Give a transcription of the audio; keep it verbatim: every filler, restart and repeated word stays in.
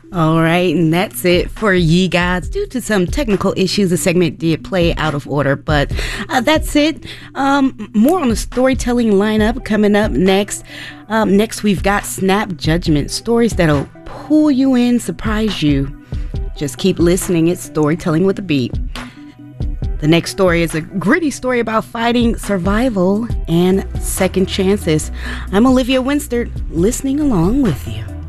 All right, and that's it for Ye Gods. Due to some technical issues, the segment did play out of order, but uh, that's it. Um, more on the storytelling lineup coming up next. Um, next, we've got Snap Judgment, stories that'll pull you in, surprise you. Just keep listening. It's storytelling with a beat. The next story is a gritty story about fighting, survival, and second chances. I'm Olivia Winster, listening along with you.